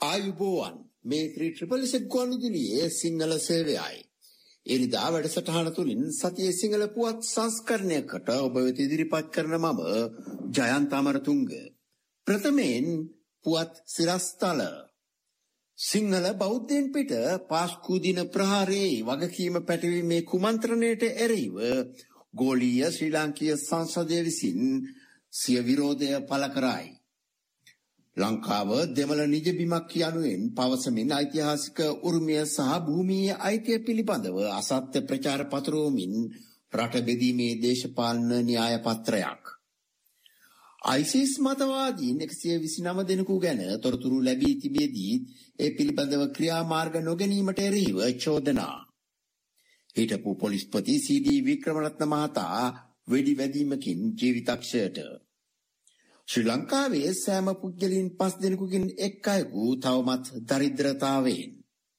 ආයුබෝවන් මේ 3 ගුවන්විදුලියේ සිංහල සේවයයි. එරිදා වැඩසටහන තුලින් සතියේ සිංහල පුවත් සංස්කරණයකට ඔබ වෙත ඉදිරිපත් කරන මම ජයන්ත අමරතුංග. ප්‍රථමයෙන් පුවත් සිරස්තල. සිංහල බෞද්ධයන් පිට පාස්කු දින ප්‍රහාරයේ වගකීම පැටවීමේ කුමන්ත්‍රණයට එරෙහිව ගෝලීය ශ්‍රී ලාංකීය සංසදය විසින් සිය විරෝධය පළ කරයි. ලංකාව දෙමළ නිජබිමක් යනුවෙන් පවසමින් ඓතිහාසික උරුමය සහ භූමියේ අයිතිය පිළිබඳව අසත්‍ය ප්‍රචාර පතරවමින් රට බෙදීමේ දේශපාලන න්‍යාය පත්‍රයක්. ISIS මතවාදීන් 129 දෙනෙකු ගැන තොරතුරු ලැබී තිබෙදී ඒ පිළිබඳව ක්‍රියාමාර්ග නොගැනීමට එරෙහිව චෝදනා. හිටපු පොලිස්පති CD වික්‍රමරත්න මහතා වෙඩි වැදීමකින් ජීවිතක්ෂයට. ශ්‍රී ලංකාවේ සෑම පුද්ගලයන් 5 දෙනෙකුගෙන් එක් අයෙකු තවමත් දරිද්‍රතාවයෙන්.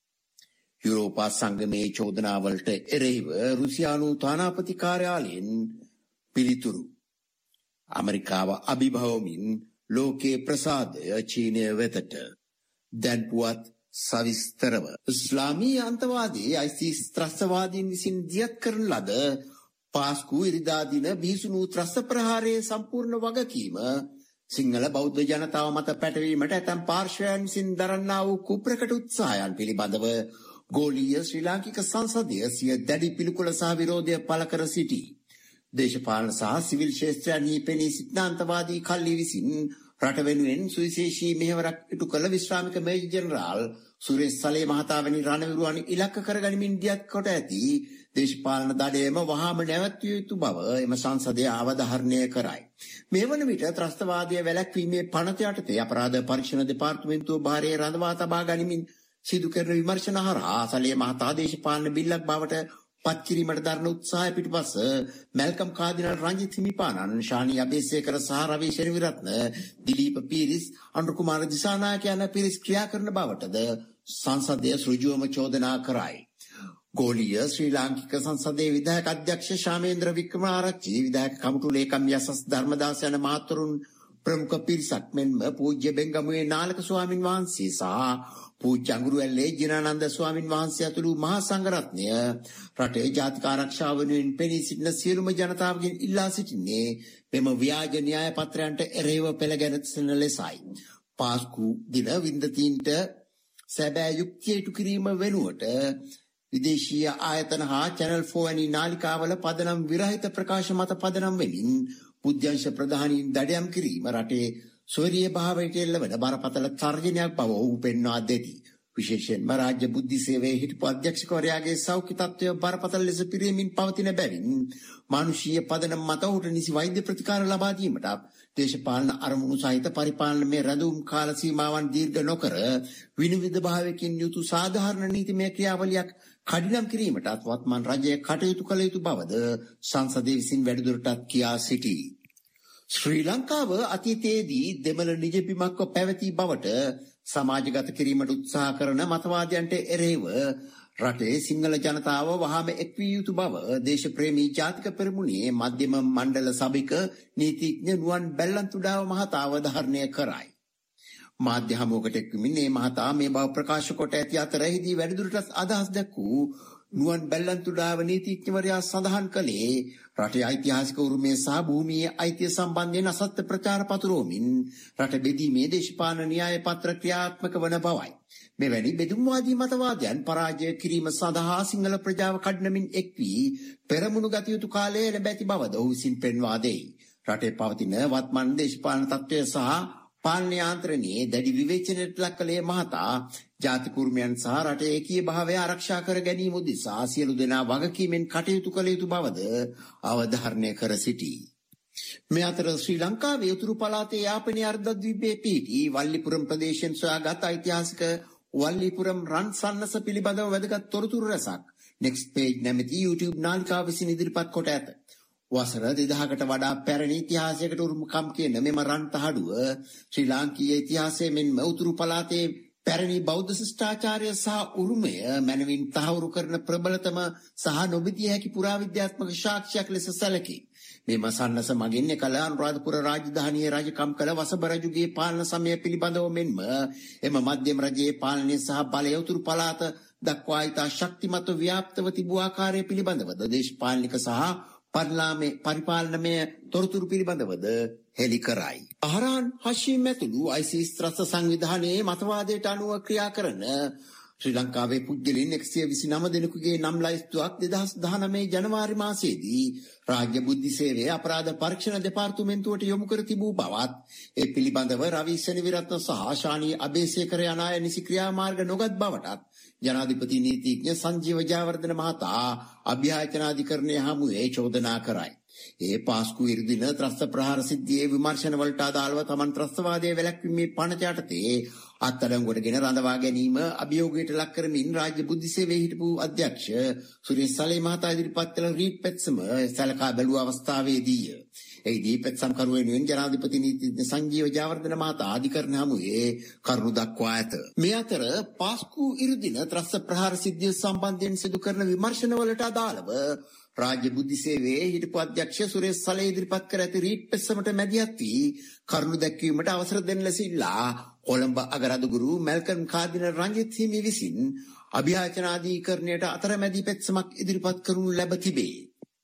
යුරෝපා සංගමේ චෝදනාවලට එරෙහිව රුසියානු තානාපති කාර්යාලයෙන් පිළිතුරු. ඇමරිකාව අභිභවමින් ලෝකේ ප්‍රසාදය චීනය වෙතට. දැන් පුවත් සවිස්තරව. ඉස්ලාමීය අන්තවාදී ISIS ත්‍රස්තවාදීන් විසින් දියත් කරන ලද පාස්කු ඉරිදා දින බිහිසුණු ත්‍රස්ත ප්‍රහාරයේ සම්පූර්ණ වගකීම සිංහල බෞද්ධ ජනතාව මත පැටවීමට ඇතැම් පාර්ශ්වයන් විසින් දරන්නා වූ කුප්‍රකට උත්සාහයන් පිළිබඳව ගෝලීය ශ්‍රී ලාංකික සංසදය සිය දැඩි පිළිකුල සහ විරෝධය පළ කර සිටී. දේශපාලන සහ සිවිල් ක්ෂේත්‍රයන්හි පෙනී සිටින අන්තවාදී කල්ලි විසින් රට වෙනුවෙන් සුවිශේෂී මෙහෙවරක් ඉටු කළ විශ්‍රාමික මේජර් ජෙනරාල් සුරේෂ් සලේ මහතා වැනි රණවිරුවන් ඉලක්ක කරගනිමින් දියත් කොට ඇති දේශපාලන දඩයම වහාම නැවැත්විය යුතු බව එම සංසදය අවධාරණය කරයි. මේ වන විට ත්‍රස්තවාදය වැළැක්වීමේ පනත යටතේ අපරාධ පරීක්ෂණ දෙපාර්තමේන්තුව භාරයේ රඳවා තබා ගනිමින් සිදු කරන විමර්ශන හරහා සලේ මහතා දේශපාලන බිල්ලක් බවට පත් කිරීමට දරන උත්සාහය පිටුපස මැල්කම් කාදිනල් රංජිත් හිමිපාණන්, ශානි අබේසේකර සහ රවි ශෙනවිරත්න, දිලීප පීරිස්, අනුර කුමාර දිසානායක යන පිරිස් ක්‍රියා කරන බවටද සංසදය ඍජුවම චෝදනා කරයි. ගෝලීය ශ්‍රී ලාංකික සංසදයේ විධායක අධ්‍යක්ෂ ශාමේන්ද්‍ර වික්‍රමාරච්චි, විධායක කමිටු ලේකම් යසස් ධර්මදාස යන මහතුරුන් ප්‍රමුඛ පිරිසක් මෙන්ම පූජ්‍ය බෙංගමුවේ නාලක ස්වාමින් වහන්සේ සහ පූජ්‍ය අඟුරුවැල්ලේ ජිනානන්ද ස්වාමින් වහන්සේ ඇතුළු මහා සංඝරත්නය රටේ ජාතික ආරක්ෂාව වෙනුවෙන් පෙනී සිටින සියලුම ජනතාවගෙන් ඉල්ලා සිටින්නේ මෙම ව්‍යාජ න්‍යාය පත්‍රයන්ට එරෙහිව පෙළගැසෙන ලෙසයි. පාස්කු දින වින්දතීන්ට සැබෑ යුක්තිය ඉටු කිරීම වෙනුවට විදේශීය ආයතන හා චැනල් 4 වැනි නාලිකාවල පදනම් විරහිත ප්‍රකාශ මත පදනම් වෙමින් බුද්ධංශ ප්‍රධානීන් දඩයම් කිරීම රටේ ස්වෛරීය භාවයට එල්ලවන බරපතල තර්ජනයක් බව ඔහු පෙන්වා දෙති. විශේෂයෙන්ම රාජ්‍ය බුද්ධි සේවයේ හිටපු අධ්‍යක්ෂකවරයාගේ සෞඛ්‍ය තත්ත්වය බරපතල ලෙස පිරීමින් පවතින බැවින් මානුෂීය පදනම් මත ඔහුට නිසි වෛද්‍ය ප්‍රතිකාර ලබා දීමට දේශපාලන අරමුණු සහිත පරිපාලනමය රැඳවුම් කාල සීමාවන් දීර්ඝ නොකර විනිවිද භාවයකින් යුතු සාධාරණ නීතිමය ක්‍රියාවලියක් කඩිනම් කිරීමටත් වත්මන් රජය කටයුතු කළ යුතු බවද සංසදය විසින් වැඩිදුරටත් කියා සිටී. ශ්‍රී ලංකාව අතීතයේදී දෙමළ නිජබිමක්ව පැවති බවට සමාජගත කිරීමට උත්සාහ කරන මතවාදයන්ට එරෙහිව රටේ සිංහල ජනතාව වහාම එක්විය යුතු බව දේශප්‍රේමී ජාතික පෙරමුණේ මධ්‍යම මණ්ඩල සභික නීතිඥ නුවන් බැල්ලන්තුඩාව මහතා අවධාරණය කරයි. මාධ්‍ය හමුවකට එක්වමින් මේ මහතා මේ බව ප්‍රකාශ කොට ඇති අතර එහිදී වැඩිදුරටත් අදහස් දැක්වූ නුවන් බැල්ලන්තුඩාව නීතිඥවරයා සඳහන් කළේ රටේ ඓතිහාසික උරුමය සහ භූමියේ අයිතිය සම්බන්ධයෙන් අසත්‍ය ප්‍රචාර පතුරවමින් රට බෙදීමේ දේශපාලන න්‍යාය පත්‍ර ක්‍රියාත්මක වන බවයි. මෙවැනි බෙදුම්වාදී මතවාදයන් පරාජය කිරීම සඳහා සිංහල ප්‍රජාව කඩනමින් එක් වී පෙරමුණු ගත යුතු කාලය ලැබැති බවද ඔහු විසින් පෙන්වා දෙයි. රටේ පවතින වත්මන් දේශපාලන තත්ත්වය සහ පාලන යාන්ත්‍රණයේ දැඩි විවේචනයට ලක් කළේ මහතා ජාතික උරුමයන් සහ රටේ ඒකීය භාවය ආරක්ෂා කර ගැනීම උදෙසා සියලු දෙනා වගකීමෙන් කටයුතු කළ යුතු බවද අවධාරණය කර සිටී. මේ අතර ශ්‍රී ලංකාවේ උතුරු පළාතේ යාපනයේ අර්ධද්වීපයේ පිහිටි වල්ලිපුරම් ප්‍රදේශයෙන් සොයාගත් ඓතිහාසික වල්ලිපුරම් රන් සන්නස පිළිබඳව වැදගත් තොරතුරු රැසක් Next Page නැමැති YouTube නාලිකාව විසින් ඉදිරිපත් කොට ඇත. වසර 2000කට වඩා පැරණි ඉතිහාසයකට උරුමකම් කියන මෙම රන් තහඩුව ශ්‍රී ලාංකීය ඉතිහාසයේ මෙන්ම උතුරු පළාතේ පැරණි බෞද්ධ ශිෂ්ටාචාරය සහ උරුමය මැනවින් තහවුරු කරන ප්‍රබලතම සහ නොබිතිය හැකි පුරාවිද්‍යාත්මක සාක්ෂියක් ලෙස සැලකේ. මෙම සන්නස මගින් එකල අනුරාධපුර රාජධානියේ රජකම් කළ වසභ රජුගේ පාලන සමය පිළිබඳව මෙන්ම එම මධ්‍යම රජයේ පාලනය සහ බලය උතුරු පළාත දක්වා ඉතා ශක්තිමත්ව ව්‍යාප්තව තිබූ ආකාරය පිළිබඳවද දේශපාලනික සහ පරිපාලනමය තොරතුරු පිළිබඳවද හෙළි කරයි. අහරාන් හෂීම් ඇතුළු ISIS ත්‍රස්ත සංවිධානයේ මතවාදයට අනුව ක්‍රියා කරන ශ්‍රී ලංකාවේ පුද්ගලයන් 129 දෙනෙකුගේ නම් ලයිස්තුවක් 2019 ජනවාරි මාසයේදී රාජ්‍ය බුද්ධි සේවයේ අපරාධ පරීක්ෂණ දෙපාර්තමේන්තුවට යොමු කර තිබූ බවත් ඒ පිළිබඳව රවි සෙනවිරත්න සහ ශානී අබේසේකර යන අය නිසි ක්‍රියාමාර්ග නොගත් බවටත් ජනාධිපති නීතිඥ සංජීව ජයවර්ධන මහතා අභ්‍යාචනාධිකරණය හමුවේ චෝදනා කරයි. ඒ පාස්කු ඉරිදින ත්‍රස්ත ප්‍රහාර සිද්ධියේ විමර්ශන වලට අදාළව තමන් ත්‍රස්තවාදයේ වැළැක්වීමේ පනත යටතේ අත්අඩංගුවටගෙන රඳවා ගැනීම අභියෝගයට ලක් කරමින් රාජ්‍ය බුද්ධි සේවයේ හිටපු අධ්‍යක්ෂ සුරේෂ් සලේ මහතා ඉදිරිපත් කළ රීට් පෙත්සම සලකා බැලූ අවස්ථාවේදී එහිදී පෙත්සම් කරු වෙනුවෙන් ජනාධිපති නීතිඥ සංජීව ජයවර්ධන මහතා අධිකරණ හමුවේ කරුණු දක්වා ඇත. මේ අතර පාස්කු ඉරිදින ත්‍රස්ත ප්‍රහාර සිද්ධිය සම්බන්ධයෙන් සිදු කරන විමර්ශන වලට අදාළව රාජ්‍ය බුද්ධි සේවයේ හිටපු අධ්‍යක්ෂ සුරේෂ් සලේ ඉදිරිපත් කර ඇති රීට් පෙත්සමට මැදිහත් වී කරුණු දැක්වීමට අවසර දෙන ලෙස ඉල්ලා කොළඹ අගරදුගුරු මැල්කම් කාදින රංජිත් හිමි විසින් අභියාචනාධිකරණයට අතරමැදි පෙත්සමක් ඉදිරිපත් කරනු ලැබ තිබේ.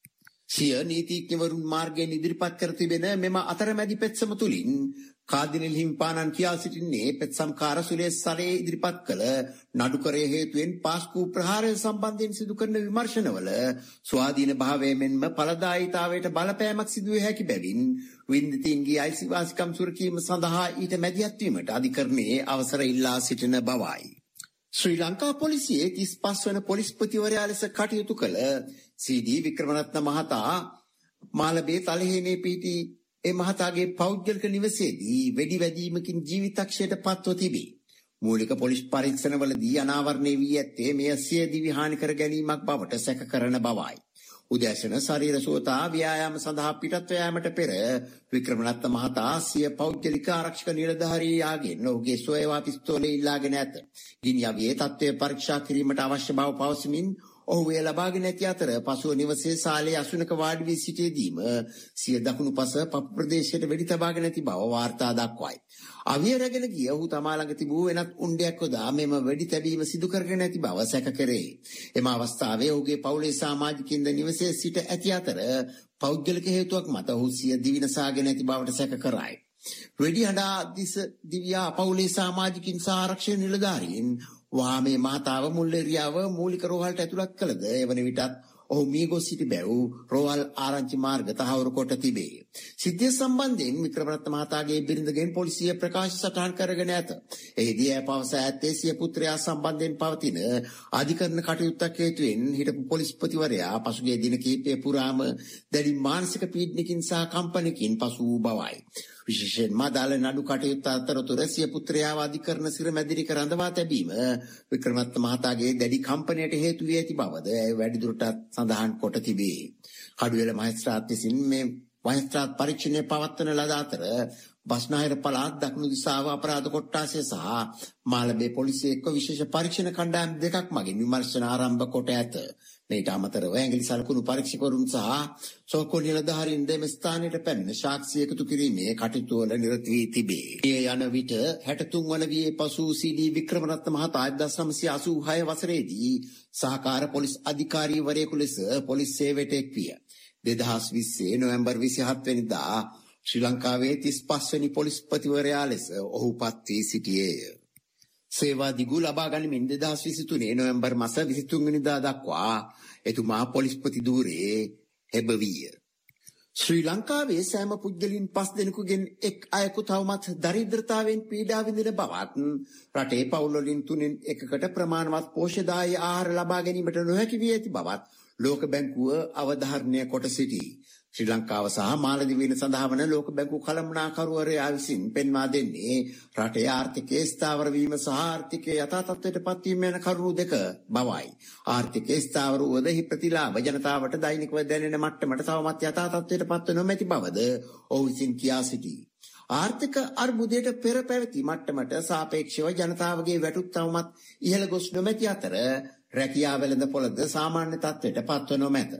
සිය නීතිඥවරුන් මාර්ගයෙන් ඉදිරිපත් කර තිබෙන මෙම අතරමැදි පෙත්සම තුලින් කාදිනෙල් හිමිපාණන් කියා සිටින්නේ පෙත්සම්කාර සුරේෂ් සලේ ඉදිරිපත් කළ නඩුකරය හේතුවෙන් පාස්කු ප්‍රහාරය සම්බන්ධයෙන් සිදු කරන විමර්ශනවල ස්වාධීන භාවය මෙන්ම ඵලදායීතාවයට බලපෑමක් සිදුවේ හැකි බැවින් වින්දිතීන්ගේ අයිතිවාසිකම් සුරකීම සඳහා ඊට මැදිහත් වීමට අධිකරණයේ අවසර ඉල්ලා සිටින බවයි. ශ්‍රී ලංකා පොලිසියේ 35 වන පොලිස්පතිවරයා ලෙස කටයුතු කළ සී.ඩී. වික්‍රමරත්න මහතා මාළඹේ තලහේනේ පිහිටි ඒ මහතාගේ පෞද්ගලික නිවසේදී වෙඩි වැදීමකින් ජීවිතක්ෂයට පත්ව තිබේ. මූලික පොලිස් පරීක්ෂණවලදී අනාවරණය වී ඇත්තේ මෙය සිය දිවි හානි කර ගැනීමක් බවට සැක කරන බවයි. උදෑසන ශරීර සුවතා ව්‍යායාම සඳහා පිටත්ව යාමට පෙර වික්‍රමරත්න මහතා සිය පෞද්ගලික ආරක්ෂක නිලධාරියාගෙන් ඔහුගේ සොයවා පිස්තෝලය ඉල්ලාගෙන ඇත. ගිනියවියේ තත්ත්වය පරීක්ෂා කිරීමට අවශ්‍ය බව පවසමින් ඔහු එය ලබාගෙන ඇති අතර පසුව නිවසේ සාලේ අසුනක වාඩි වී සිටියේදීම සිය දකුණු පස පපු ප්‍රදේශයට වෙඩි තබාගෙන ඇති බව වාර්තා දක්වයි. අවිය රැගෙන ගිය ඔහු තමා ළඟ තිබූ වෙනත් උණ්ඩයක් යොදා මෙම වෙඩි තැබීම සිදු කරගෙන ඇති බව සැක කරේ. එම අවස්ථාවේ ඔහුගේ පවුලේ සමාජිකින්ද නිවසේ සිට ඇති අතර පෞද්ගලික හේතුවක් මත ඔහු සිය දිවි නසාගෙන ඇති බවට සැක කරයි. වෙඩි හඬා දිස දිව්‍යා පවුලේ සමාජිකින් සහ ආරක්ෂක නිලධාරීන් වාමේ මහතාව මුල්ලේරියාව මූලික රෝහලට ඇතුළත් කළද එවන විටත් ඔහු මියගොස් සිටි බැව් රෝහල් ආරංචි මාර්ග තහවුරු කොට තිබේ. සිද්ධිය සම්බන්ධයෙන් වික්‍රමරත්න මහතාගේ බිරිඳගෙන් පොලිසිය ප්‍රකාශ සටහන් කරගෙන ඇත. එහිදී ඇය පවසා ඇත්තේ සිය පුත්‍රයා සම්බන්ධයෙන් පවතින අධිකරණ කටයුත්තක් හේතුවෙන් හිටපු පොලිස්පතිවරයා පසුගිය දින කිහිපය පුරාම දැඩි මානසික පීඩනකින් සහ කම්පනකින් පසු වූ බවයි. විශේෂයෙන්ම අදාළ නඩු කටයුත්ත අතරතුර සිය පුත්‍රයාව අධිකරණ සිරමැදිරික රඳවා තැබීම වික්‍රමරත්න මහතාගේ දැඩි කම්පනයට හේතු වී ඇති බවද ඇය වැඩිදුරටත් සඳහන් කොට තිබේ. කඩුවෙල මහේස්ත්‍රාත් විසින් මේ මහේස්ත්‍රාත් පරීක්ෂණය පවත්වන ලද අතර බස්නාහිර පළාත් දකුණු දිශාව අපරාධ කොට්ටාසය සහ මාළඹේ පොලිසිය එක්ව විශේෂ පරීක්ෂණ කණ්ඩායම් දෙකක් මගින් විමර්ශන ආරම්භ කොට ඇත. මේට අමතරව ඇඟිලි සලකුණු පරීක්ෂකවරුන් සහ සෝකෝ නිලධාරීන් දෙම ස්ථානයට පැමිණ සාක්ෂි එකතු කිරීමේ කටයුතු වල නිරත වී තිබේ. මේ යන විට 63 වන වියේ පසු සී.ඩී. වික්‍රමරත්න මහතා 1986 වසරේදී සහකාර පොලිස් අධිකාරීවරයෙකු ලෙස පොලිස් සේවයට එක් විය. 2020 නොවැම්බර් 27 වෙනිදා ශ්‍රී ලංකාවේ 35 වෙනි පොලිස්පතිවරයා ලෙස ඔහු පත් වී සිටියේය. සේවා දිගු ලබා ගනිමින් 2023 නොවැම්බර් මාස 23 වෙනිදා දක්වා එතුමා පොලිස්පති ධූරයේ එබවිය. ශ්‍රී ලංකාවේ සෑම පුද්ගලින් 5 දෙනෙකුගෙන් එක් අයෙකු තවමත් දරිද්‍රතාවෙන් පීඩා විඳින බවත් රටේ පවුල් වලින් 3න් 1කට ප්‍රමාණවත් පෝෂ්‍යදායී ආහාර ලබා ගැනීමට නොහැකි වී ඇති බවත් ලෝක බැංකුව අවධාරණය කොට සිටී. ශ්‍රී ලංකාව සහ මාලදිවයින සඳහා වන ලෝක බැංකුව කළමනාකරුවරයා විසින් පෙන්වා දෙන්නේ රටේ ආර්ථිකයේ ස්ථාවර වීම සහ ආර්ථිකයේ යථා තත්ත්වයට පත්වීම යන කරුණු දෙක බවයි. ආර්ථිකයේ ස්ථාවර වූදෙහි ප්‍රතිලාභ ජනතාවට දෛනිකව දැනෙන මට්ටමට තවමත් යථා තත්ත්වයට පත්ව නොමැති බවද ඔහු විසින් කියා සිටී. ආර්ථික අර්බුදයට පෙර පැවති මට්ටමට සාපේක්ෂව ජනතාවගේ වැටුප් තවමත් ඉහළ ගොස් නොමැති අතර රැකියා වෙළඳපොළද සාමාන්‍ය තත්ත්වයට පත්ව නොමැත.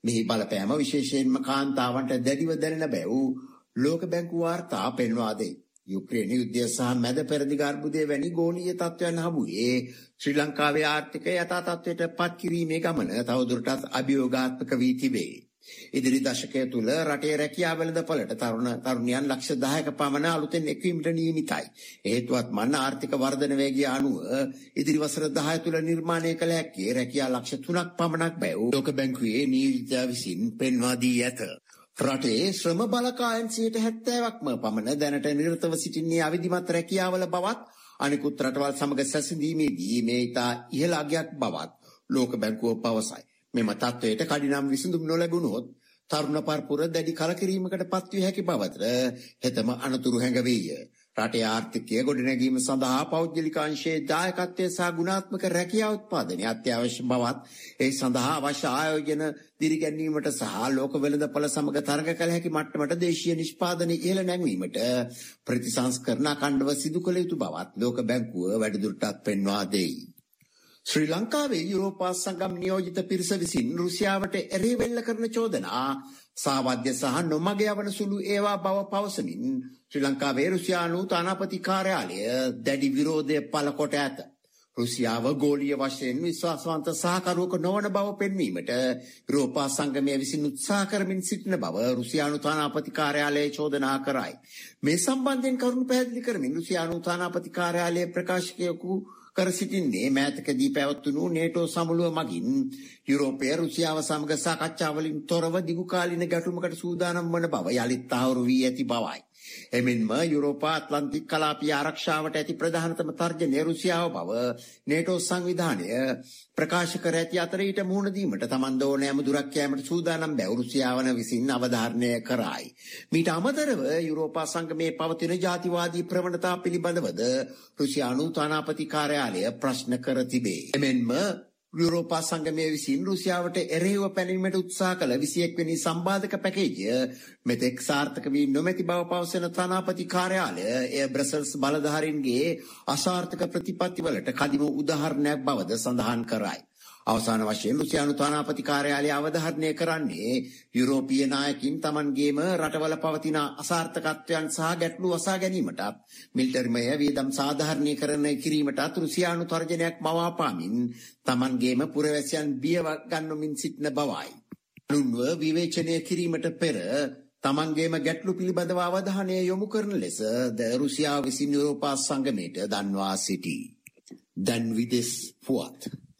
මෙහි බලපෑම විශේෂයෙන්ම කාන්තාවන්ට දැඩිව දැනෙන බැව් ලෝක බැංකුව වාර්තා පෙන්වා දෙයි. යුක්‍රේන යුද්ධය සහ මැද පෙරදිග අර්බුදය වැනි ගෝලීය තත්ත්වයන් හමුවේ ශ්‍රී ලංකාවේ ආර්ථිකය යථා තත්ත්වයට පත් කිරීමේ ගමන තවදුරටත් අභියෝගාත්මක වී තිබේ. ඉදිරි දශකය තුළ රටේ රැකියා වෙළඳපළට තරුණයන් ලක්ෂ 10ක පමණ අලුතෙන් එක්වීමට නියමිතයි. හේතුවත් මන්න ආර්ථික වර්ධන වේගය අනුව ඉදිරි වසර 10 තුළ නිර්මාණය කළ හැකි රැකියා ලක්ෂ 3ක් පමණක් බැව් ලෝක බැංකුවේ නියෝජිතයා විසින් පෙන්වා දී ඇත. රටේ ශ්‍රම බලකායන් 70%ක්ම පමණ දැනට නිරතව සිටින්නේ අවිධිමත් රැකියාවල බවත් අනිකුත් රටවල් සමග සැසඳීමේදී මේ ඉතා ඉහළ අගයක් බවත් ලෝක බැංකුව පවසයි. මෙම තත්ත්වයට කඩිනම් විසඳුම් නොලැබුණොත් තරුණ පරපුර දැඩි කලකිරීමකට පත්විය හැකි බවට හෙතම අනතුරු හැඟවීය. රටේ ආර්ථිකය ගොඩනැගීම සඳහා පෞද්ගලික අංශයේ දායකත්වය සහ ගුණාත්මක රැකියා උත්පාදනය අත්‍යවශ්‍ය බවත් ඒ සඳහා අවශ්‍ය ආයෝජන දිරිගැන්වීමට සහ ලෝක වෙළඳපොළ සමග තරඟ කළ හැකි මට්ටමට දේශීය නිෂ්පාදනය ඉහළ නැංවීමට ප්‍රතිසංස්කරණ අඛණ්ඩව සිදු කළ යුතු බවත් ලෝක බැංකුව වැඩිදුරටත් පෙන්වා දෙයි. ශ්‍රී ලංකාවේ යුරෝපා සංගම් නියෝජිත පිරිස විසින් රුසියාවට එරෙහිවෙල්ල කරන චෝදනා සාවද්‍ය සහ නොමග යවන සුළු ඒවා බව පවසමින් ශ්‍රී ලංකාවේ රුසියානු තානාපති කාර්යාලය දැඩි විරෝධය පළ කොට ඇත. රුසියාව ගෝලීය වශයෙන් විශ්වාසවන්ත සහකරුවක නොවන බව පෙන්වීමට යුරෝපා සංගමය විසින් උත්සාහ කරමින් සිටින බව රුසියානු තානාපති කාර්යාලය චෝදනා කරයි. මේ සම්බන්ධයෙන් කරුණු පැහැදිලි කරමින් රුසියානු තානාපති කාර්යාලයේ ප්‍රකාශකයෙකු කර සිටින්නේ මෑතකදී පැවැත්වුණු නේටෝ සමුළුව මගින් යුරෝපය රුසියාව සමග සාකච්ඡාවලින් තොරව දිගුකාලීන ගැටුමකට සූදානම් වන බව යළිත් තහවුරු වී ඇති බවයි. එමෙන්ම යුරෝපා ඇට්ලන්ටික් කලාපීය ආරක්ෂාවට ඇති ප්‍රධානතම තර්ජනය රුසියාව බව නේටෝ සංවිධානය ප්‍රකාශ කර ඇති අතර ඊට මුහුණ දීමට තමන් ඕනෑම දුරක් යෑමට සූදානම් බැව් රුසියාවන විසින් අවධාරණය කරයි. මීට අමතරව යුරෝපා සංගමයේ පවතින ජාතිවාදී ප්‍රවණතා පිළිබඳවද රුසියානු තානාපති කාර්යාලය ප්‍රශ්න කර තිබේ. එමෙන්ම යුරෝපා සංගමය විසින් රුසියාවට එරෙහිව පැනීමට උත්සාහ කළ 21 වෙනි සම්බාධක පැකේජය මෙතෙක් සාර්ථක වී නොමැති බව පවසන තානාපති කාර්යාලය එය බ්‍රසල්ස් බලධාරීන්ගේ අසාර්ථක ප්‍රතිපත්තිවලට කදිම උදාහරණයක් බවද සඳහන් කරයි. අවසාන වශයෙන් රුසියානු තානාපති කාර්යාලය අවධාරණය කරන්නේ යුරෝපීය නායකින් තමන්ගේම රටවල පවතින අසාර්ථකත්වයන් සහ ගැටලු වසා ගැනීමටත් මිලිටරිමය වියදම් සාධාරණීකරණය කිරීමටත් රුසියානු තර්ජනයක් මවාපාමින් තමන්ගේම පුරවැසියන් බිය ගන්වමින් සිටින බවයි. අනුන්ව විවේචනය කිරීමට පෙර තමන්ගේම ගැටලු පිළිබඳව අවධානය යොමු කරන ලෙස ද රුසියාව විසින් යුරෝපා සංගමයට දන්වා සිටී. දැන් විදෙස් පුවත්.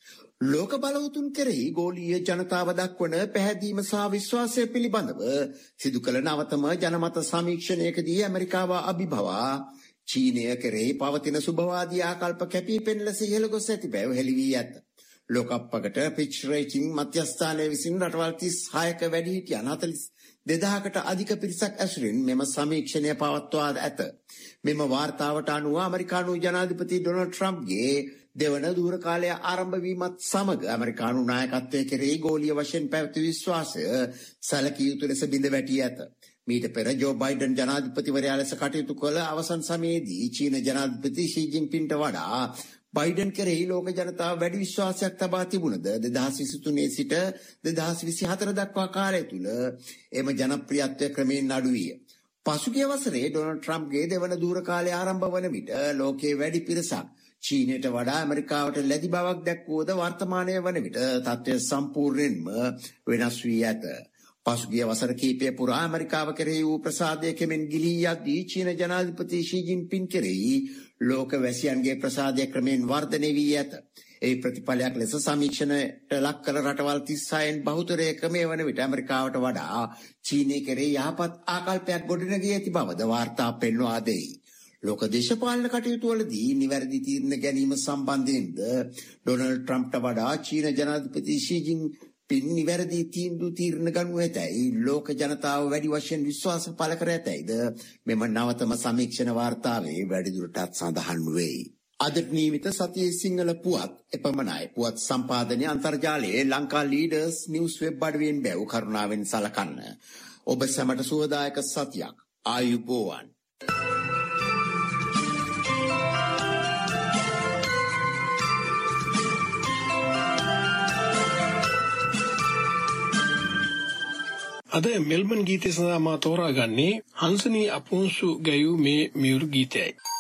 ලෝක බලවතුන් කෙරෙහි ගෝලීය ජනතාව දක්වන පැහැදීම සහ විශ්වාසය පිළිබඳව සිදු කළ නවතම ජනමත සමීක්ෂණයකදී ඇමරිකාව අභිභවා චීනය කෙරෙහි පවතින සුභවාදී ආකල්ප කැපී පෙනෙන ලෙස ඉහළ ගොස් ඇති බව හෙළි වී ඇත. ලෝකප්පකට පිච් රේටිං මධ්‍යස්ථානයේ විසින් රටවල් 36ක වැඩිහිටියන් 42,000කට අධික පිරිසක් ඇසුරින් මෙම සමීක්ෂණය පවත්වා ඇත. මෙම වාර්තාවට අනුව ඇමරිකානු ජනාධිපති ඩොනල්ඩ් ට්‍රම්ප්ගේ දෙවන දුර කාලය ආරම්භ වීමත් සමග ඇමරිකානු නායකත්වයේ කෙරෙහි ගෝලීය වශයෙන් පැවති විශ්වාසය සැලකිය යුතු ලෙස බිඳ වැටී ඇත. මීට පෙර ජෝ බයිඩන් ජනාධිපතිවරයා ලෙස කටයුතු කළ අවසන් සමයේදී චීන ජනාධිපති ෂී ජින්පින්ට වඩා බයිඩන් කෙරෙහි ලෝක ජනතාව වැඩි විශ්වාසයක් තබා තිබුණද 2023 සිට 2024 දක්වා කාලය තුල එම ජනප්‍රියත්වය ක්‍රමයෙන් අඩු විය. පසුගිය වසරේ ඩොනල්ඩ් ට්‍රම්ප්ගේ දෙවන දුර කාලය ආරම්භ වන විට ලෝකයේ වැඩි පිරිසක් චීනයට වඩා ඇමරිකාවට ලැබි බවක් දැක්වුවද වර්තමානයේ වන විට තත්ත්වය සම්පූර්ණයෙන්ම වෙනස් වී ඇත. පසුගිය වසර කිහිපය පුරා ඇමරිකාව කෙරෙහි වූ ප්‍රසාදය කෙමෙන් ගිලී යද්දී චීන ජනාධිපති ෂී ජින්පින් කෙරෙහි ලෝක වැසියන්ගේ ප්‍රසාදය ක්‍රමයෙන් වර්ධනය වී ඇත. ඒ ප්‍රතිඵලයක් ලෙස සමීක්ෂණයට ලක් කළ රටවල් 36න් බහුතරයක මේ වන විට ඇමරිකාවට වඩා චීනය කෙරෙහි යහපත් ආකල්පයක් ගොඩනගී ඇති බවද වාර්තා පෙන්වා දෙයි. ලෝක දේශපාලන කටයුතු වලදී නිවැරදි තීරණ ගැනීම සම්බන්ධයෙන්ද ඩොනල්ඩ් ට්‍රම්ප්ට වඩා චීන ජනාධිපති ෂී ජින්පින් නිවැරදි තීරණ ගනු ඇතැයි ලෝක ජනතාව වැඩි වශයෙන් විශ්වාස පළ කර ඇතැයිද මෙම නවතම සමීක්ෂණ වාර්තාවේ වැඩිදුරටත් සඳහන් වෙයි. අදට නියමිත සතියේ සිංහල පුවත් එපමණයි. පුවත් සම්පාදනය අන්තර්ජාලයේ ලංකා ලීඩර්ස් නිවුස් වෙබ් අඩවියෙන් බැව් කරුණාවෙන් සලකන්න. ඔබ සැමට සුවදායක සතියක්. ආයුබෝවන්. අද මෙල්බන් ගීතය සඳහා මා තෝරාගන්නේ හංසනී අපොන්සු ගැයූ මේ මියුරු ගීතයයි.